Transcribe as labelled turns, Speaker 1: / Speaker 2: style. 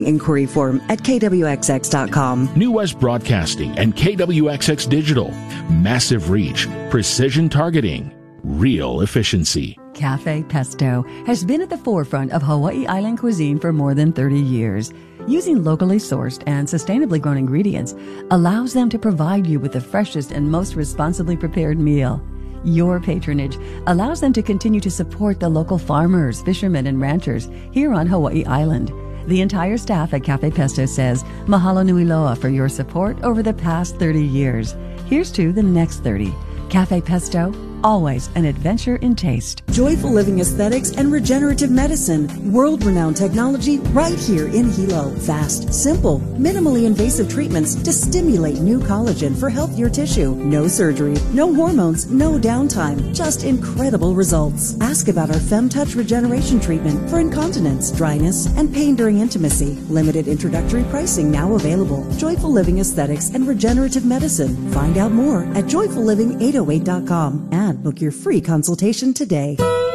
Speaker 1: Inquiry form at kwxx.com.
Speaker 2: New West Broadcasting and KWXX Digital. Massive reach, precision targeting, real efficiency.
Speaker 3: Cafe Pesto has been at the forefront of Hawaii Island cuisine for more than 30 years. Using locally sourced and sustainably grown ingredients allows them to provide you with the freshest and most responsibly prepared meal. Your patronage allows them to continue to support the local farmers, fishermen, and ranchers here on Hawaii Island. The entire staff at Cafe Pesto says, mahalo nui loa for your support over the past 30 years. Here's to the next 30. Cafe Pesto, always an adventure in taste.
Speaker 1: Joyful Living Aesthetics and Regenerative Medicine. World-renowned technology right here in Hilo. Fast, simple, minimally invasive treatments to stimulate new collagen for healthier tissue. No surgery, no hormones, no downtime. Just incredible results. Ask about our FemTouch regeneration treatment for incontinence, dryness, and pain during intimacy. Limited introductory pricing now available. Joyful Living Aesthetics and Regenerative Medicine. Find out more at joyfulliving808.com and book your free consultation today.